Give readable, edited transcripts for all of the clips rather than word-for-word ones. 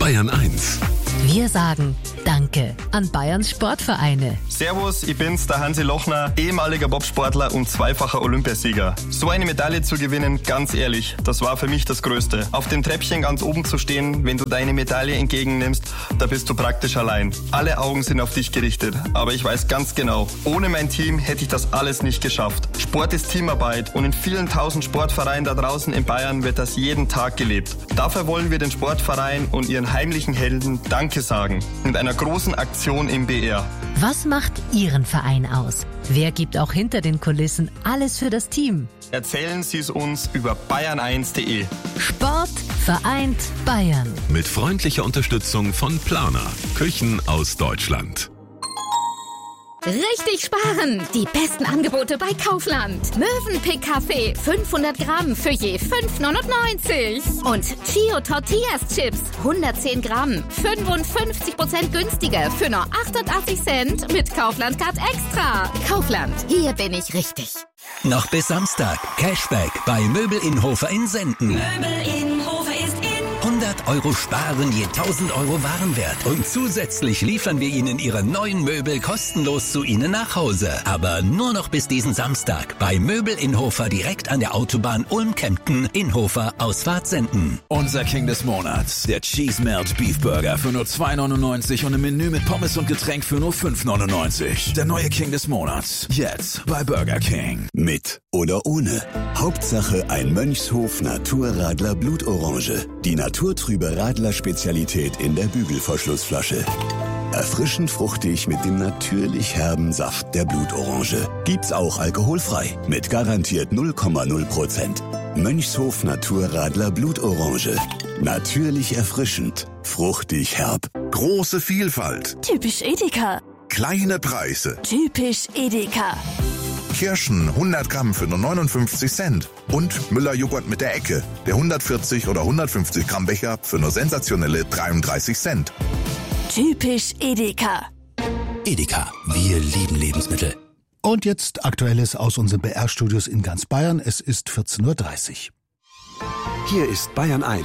Bayern 1. Wir sagen Danke an Bayerns Sportvereine. Servus, ich bin's, der Hansi Lochner, ehemaliger Bobsportler und zweifacher Olympiasieger. So eine Medaille zu gewinnen, ganz ehrlich, das war für mich das Größte. Auf dem Treppchen ganz oben zu stehen, wenn du deine Medaille entgegennimmst, da bist du praktisch allein. Alle Augen sind auf dich gerichtet, aber ich weiß ganz genau, ohne mein Team hätte ich das alles nicht geschafft. Sport ist Teamarbeit und in vielen tausend Sportvereinen da draußen in Bayern wird das jeden Tag gelebt. Dafür wollen wir den Sportverein und ihren heimlichen Helden Danke sagen. Mit einer großen Aktion im BR. Was macht Ihren Verein aus? Wer gibt auch hinter den Kulissen alles für das Team? Erzählen Sie es uns über bayern1.de. Sport vereint Bayern. Mit freundlicher Unterstützung von Planer. Küchen aus Deutschland. Richtig sparen! Die besten Angebote bei Kaufland. Mövenpick Kaffee 500 Gramm für je 5,99. Und Chio Tortillas Chips 110 Gramm 55% günstiger für nur 88 Cent mit Kaufland Card Extra. Kaufland, hier bin ich richtig. Noch bis Samstag Cashback bei Möbel Inhofer in Senden. Möbel Inhofer ist in. 100 € sparen je 1000 € Warenwert. Und zusätzlich liefern wir Ihnen Ihre neuen Möbel kostenlos zu Ihnen nach Hause. Aber nur noch bis diesen Samstag bei Möbel Inhofer direkt an der Autobahn Ulm-Kempten, Inhofer, Ausfahrt Senden. Unser King des Monats, der Cheese Melt Beef Burger für nur 2,99 und ein Menü mit Pommes und Getränk für nur 5,99. Der neue King des Monats, jetzt bei Burger King. Mit oder ohne. Hauptsache ein Mönchshof Naturradler Blutorange. Die naturtrübe Radler-Spezialität in der Bügelverschlussflasche. Erfrischend fruchtig mit dem natürlich herben Saft der Blutorange. Gibt's auch alkoholfrei. Mit garantiert 0,0%. Mönchshof Naturradler Blutorange. Natürlich erfrischend. Fruchtig herb. Große Vielfalt. Typisch Edeka. Kleine Preise. Typisch Edeka. Kirschen 100 Gramm für nur 59 Cent. Und Müller-Joghurt mit der Ecke. Der 140 oder 150 Gramm Becher für nur sensationelle 33 Cent. Typisch Edeka. Edeka, wir lieben Lebensmittel. Und jetzt Aktuelles aus unseren BR-Studios in ganz Bayern. Es ist 14:30 Uhr. Hier ist Bayern 1.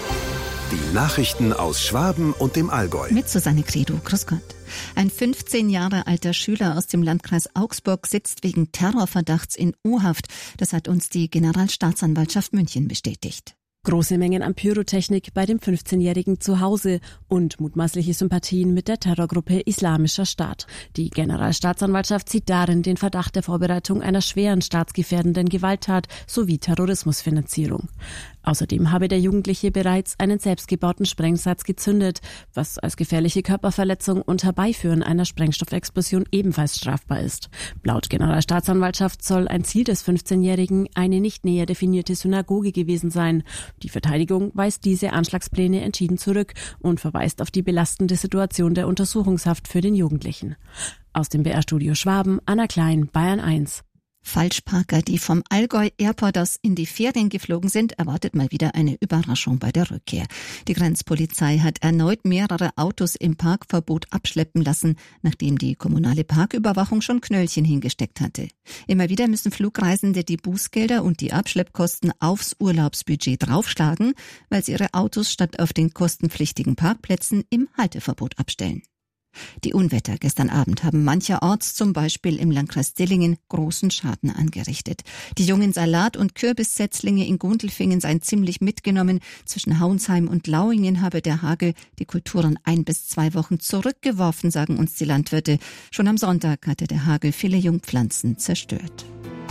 Die Nachrichten aus Schwaben und dem Allgäu. Mit Susanne Credo. Grüß Gott. Ein 15 Jahre alter Schüler aus dem Landkreis Augsburg sitzt wegen Terrorverdachts in U-Haft. Das hat uns die Generalstaatsanwaltschaft München bestätigt. Große Mengen an Pyrotechnik bei dem 15-Jährigen zu Hause und mutmaßliche Sympathien mit der Terrorgruppe Islamischer Staat. Die Generalstaatsanwaltschaft sieht darin den Verdacht der Vorbereitung einer schweren staatsgefährdenden Gewalttat sowie Terrorismusfinanzierung. Außerdem habe der Jugendliche bereits einen selbstgebauten Sprengsatz gezündet, was als gefährliche Körperverletzung und Herbeiführen einer Sprengstoffexplosion ebenfalls strafbar ist. Laut Generalstaatsanwaltschaft soll ein Ziel des 15-Jährigen eine nicht näher definierte Synagoge gewesen sein. Die Verteidigung weist diese Anschlagspläne entschieden zurück und verweist auf die belastende Situation der Untersuchungshaft für den Jugendlichen. Aus dem BR-Studio Schwaben, Anna Klein, Bayern 1. Falschparker, die vom Allgäu Airport aus in die Ferien geflogen sind, erwartet mal wieder eine Überraschung bei der Rückkehr. Die Grenzpolizei hat erneut mehrere Autos im Parkverbot abschleppen lassen, nachdem die kommunale Parküberwachung schon Knöllchen hingesteckt hatte. Immer wieder müssen Flugreisende die Bußgelder und die Abschleppkosten aufs Urlaubsbudget draufschlagen, weil sie ihre Autos statt auf den kostenpflichtigen Parkplätzen im Halteverbot abstellen. Die Unwetter gestern Abend haben mancherorts, zum Beispiel im Landkreis Dillingen, großen Schaden angerichtet. Die jungen Salat- und Kürbissetzlinge in Gundelfingen seien ziemlich mitgenommen. Zwischen Hauensheim und Lauingen habe der Hagel die Kulturen 1 bis 2 Wochen zurückgeworfen, sagen uns die Landwirte. Schon am Sonntag hatte der Hagel viele Jungpflanzen zerstört.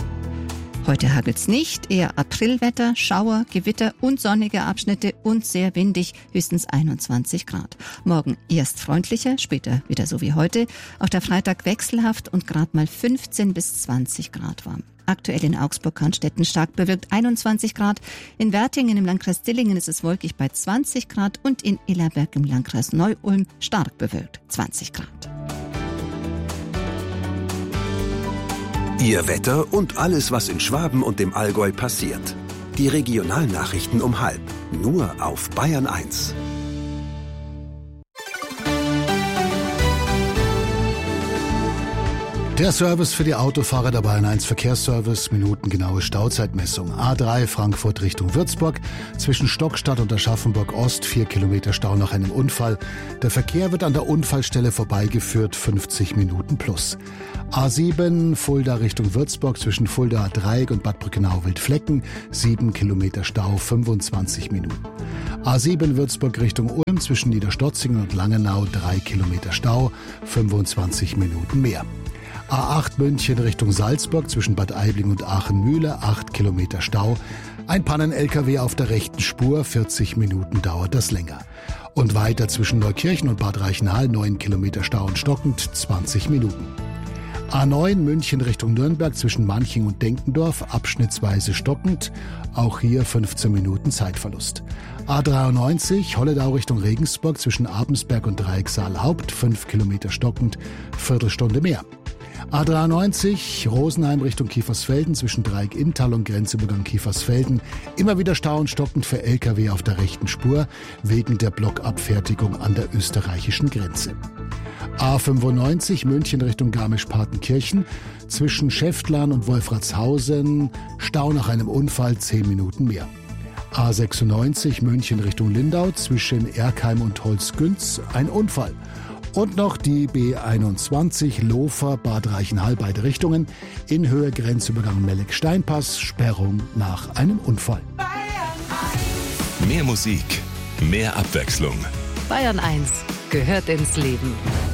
Heute hagelt's nicht, eher Aprilwetter, Schauer, Gewitter und sonnige Abschnitte und sehr windig, höchstens 21 Grad. Morgen erst freundlicher, später wieder so wie heute. Auch der Freitag wechselhaft und gerade mal 15 bis 20 Grad warm. Aktuell in Augsburg-Cannstetten stark bewölkt 21 Grad. In Wertingen im Landkreis Dillingen ist es wolkig bei 20 Grad und in Illerberg im Landkreis Neu-Ulm stark bewölkt 20 Grad. Ihr Wetter und alles, was in Schwaben und dem Allgäu passiert. Die Regionalnachrichten um 12:30. Nur auf Bayern 1. Der Service für die Autofahrer der Bayern 1 Verkehrsservice, minutengenaue Stauzeitmessung. A3 Frankfurt Richtung Würzburg, zwischen Stockstadt und Aschaffenburg Ost 4 Kilometer Stau nach einem Unfall. Der Verkehr wird an der Unfallstelle vorbeigeführt, 50 Minuten plus. A7 Fulda Richtung Würzburg, zwischen Fulda Dreieck und Bad Brückenau-Wildflecken, 7 Kilometer Stau, 25 Minuten. A7 Würzburg Richtung Ulm, zwischen Niederstotzingen und Langenau, 3 Kilometer Stau, 25 Minuten mehr. A8 München Richtung Salzburg, zwischen Bad Aibling und Aachen-Mühle, 8 Kilometer Stau. Ein Pannen-LKW auf der rechten Spur, 40 Minuten dauert das länger. Und weiter zwischen Neukirchen und Bad Reichenhall, 9 Kilometer Stau und stockend, 20 Minuten. A9 München Richtung Nürnberg, zwischen Manching und Denkendorf, abschnittsweise stockend, auch hier 15 Minuten Zeitverlust. A93 Holledau Richtung Regensburg, zwischen Abensberg und Dreiecksaal Haupt, 5 Kilometer stockend, Viertelstunde mehr. A93 Rosenheim Richtung Kiefersfelden, zwischen Dreieck-Inntal und Grenzübergang Kiefersfelden, immer wieder Stau und stockend für Lkw auf der rechten Spur, wegen der Blockabfertigung an der österreichischen Grenze. A95 München Richtung Garmisch-Partenkirchen, zwischen Schäftlarn und Wolfratshausen, Stau nach einem Unfall, 10 Minuten mehr. A96 München Richtung Lindau, zwischen Erkheim und Holzgünz, ein Unfall. Und noch die B21 Lofer Bad Reichenhall, beide Richtungen, in Höhe Grenzübergang Melleck-Steinpass, Sperrung nach einem Unfall. Mehr Musik, mehr Abwechslung. Bayern 1 gehört ins Leben.